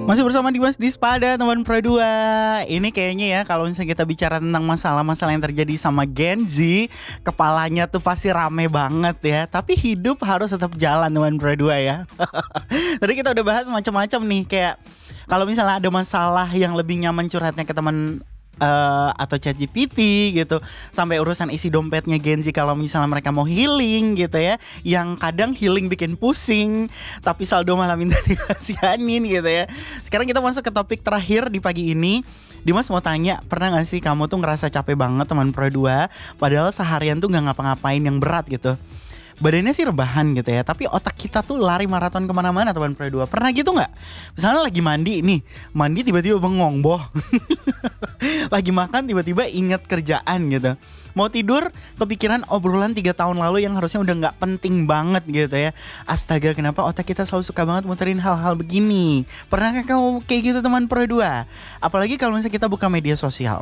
Masih bersama Dimas Dispada, teman Pro 2. Ini kayaknya ya, kalau misalnya kita bicara tentang masalah-masalah yang terjadi sama Gen Z, kepalanya tuh pasti rame banget ya. Tapi hidup harus tetap jalan, teman Pro 2 ya. Tadi kita udah bahas macam-macam nih, kayak kalau misalnya ada masalah yang lebih nyaman curhatnya ke teman atau ChatGPT gitu, sampai urusan isi dompetnya Gen Z kalau misalnya mereka mau healing gitu ya, yang kadang healing bikin pusing tapi saldo malah minta dikasihanin gitu ya. Sekarang kita masuk ke topik terakhir di pagi ini. Dimas mau tanya, pernah gak sih kamu tuh ngerasa capek banget teman Pro 2, padahal seharian tuh gak ngapa-ngapain yang berat gitu? Badannya sih rebahan gitu ya, tapi otak kita tuh lari maraton kemana-mana teman Pro 2. Pernah gitu gak? Misalnya lagi mandi nih, mandi tiba-tiba bengong boh. Lagi makan tiba-tiba inget kerjaan gitu. Mau tidur kepikiran obrolan 3 tahun lalu yang harusnya udah gak penting banget gitu ya. Astaga, kenapa otak kita selalu suka banget muterin hal-hal begini? Pernahkah kamu kayak gitu teman Pro 2? Apalagi kalau misalnya kita buka media sosial,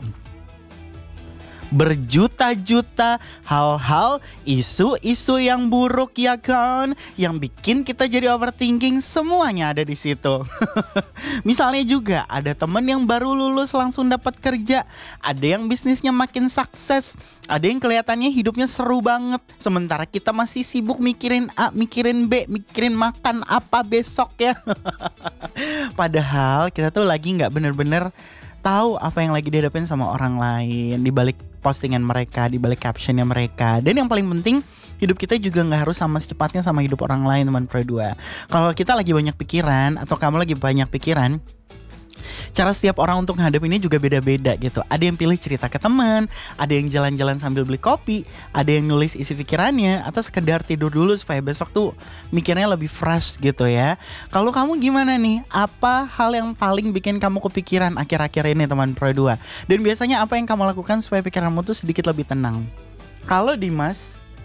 berjuta-juta hal-hal, isu-isu yang buruk ya kan, yang bikin kita jadi overthinking, semuanya ada di situ. Misalnya juga ada temen yang baru lulus langsung dapat kerja, ada yang bisnisnya makin sukses, ada yang kelihatannya hidupnya seru banget, sementara kita masih sibuk mikirin A, mikirin B, mikirin makan apa besok ya. Padahal kita tuh lagi nggak bener-bener tahu apa yang lagi dihadapin sama orang lain di balik postingan mereka, di balik captionnya mereka. Dan yang paling penting, hidup kita juga nggak harus sama secepatnya sama hidup orang lain teman Pro 2. Kalau kita lagi banyak pikiran atau kamu lagi banyak pikiran, cara setiap orang untuk menghadapi ini juga beda-beda gitu. Ada yang pilih cerita ke teman, ada yang jalan-jalan sambil beli kopi, ada yang nulis isi pikirannya, atau sekedar tidur dulu supaya besok tuh mikirnya lebih fresh gitu ya. Kalau kamu gimana nih? Apa hal yang paling bikin kamu kepikiran akhir-akhir ini teman Pro 2? Dan biasanya apa yang kamu lakukan supaya pikiranmu tuh sedikit lebih tenang? Kalau Dimas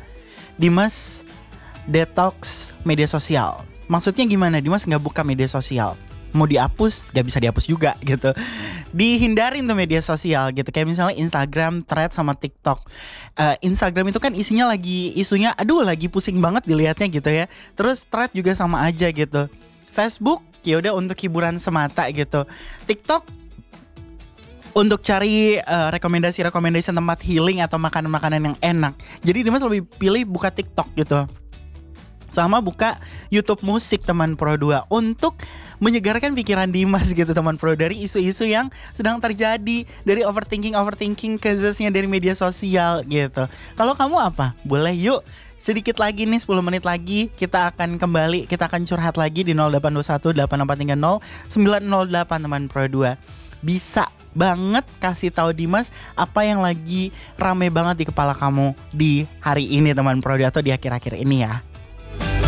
detox media sosial. Maksudnya gimana? Dimas nggak buka media sosial. Mau dihapus gak bisa dihapus juga gitu. Dihindarin tuh media sosial gitu. Kayak misalnya Instagram, Threads sama TikTok. Instagram itu kan isinya lagi isunya aduh lagi pusing banget dilihatnya gitu ya. Terus Threads juga sama aja gitu. Facebook ya udah untuk hiburan semata gitu. TikTok untuk cari rekomendasi tempat healing atau makanan-makanan yang enak. Jadi Dimas lebih pilih buka TikTok gitu. Sama buka YouTube musik teman Pro 2 untuk menyegarkan pikiran Dimas gitu teman Pro, dari isu-isu yang sedang terjadi, dari overthinking cases-nya dari media sosial gitu. Kalau kamu apa? Boleh yuk sedikit lagi nih, 10 menit lagi kita akan kembali, kita akan curhat lagi di 0821 8430 908 teman Pro 2. Bisa banget kasih tahu Dimas apa yang lagi rame banget di kepala kamu di hari ini teman Pro 2 atau di akhir-akhir ini ya.